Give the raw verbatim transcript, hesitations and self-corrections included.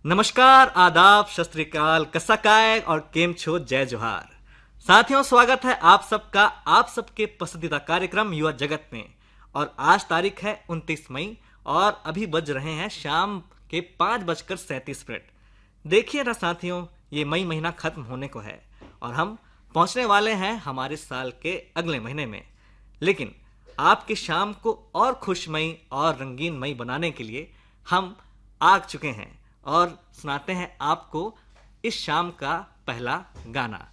नमस्कार, आदाब, सत श्री अकाल, कसाकाय और केम छो, जय जोहार। साथियों, स्वागत है आप सबका आप सबके पसंदीदा कार्यक्रम युवा जगत में। और आज तारीख है उनतीस मई और अभी बज रहे हैं शाम के पाँच बजकर सैंतीस मिनट। देखिए ना साथियों, ये मई महीना खत्म होने को है और हम पहुंचने वाले हैं हमारे साल के अगले महीने में। लेकिन आपकी शाम को और खुशमयी और रंगीनमयी बनाने के लिए हम आ चुके हैं और सुनाते हैं आपको इस शाम का पहला गाना।